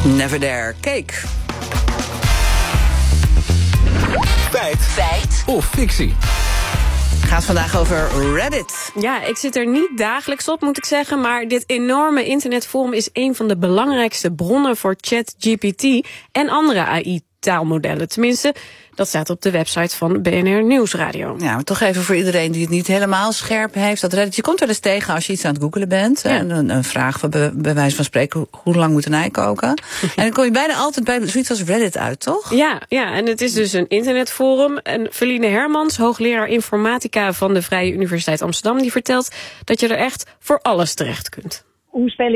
Never Dare. Cake. Feit of fictie? Gaat vandaag over Reddit. Ja, ik zit er niet dagelijks op, moet ik zeggen, maar dit enorme internetforum is een van de belangrijkste bronnen voor ChatGPT en andere AI-taalmodellen. Tenminste, dat staat op de website van BNR Nieuwsradio. Ja, maar toch even voor iedereen die het niet helemaal scherp heeft. Dat Reddit, je komt wel eens tegen als je iets aan het googelen bent. Ja. Een vraag, bij wijze van spreken, hoe lang moet een ei koken? En dan kom je bijna altijd bij zoiets als Reddit uit, toch? Ja, en het is dus een internetforum. En Feline Hermans, hoogleraar informatica van de Vrije Universiteit Amsterdam, die vertelt dat je er echt voor alles terecht kunt. Hoe speel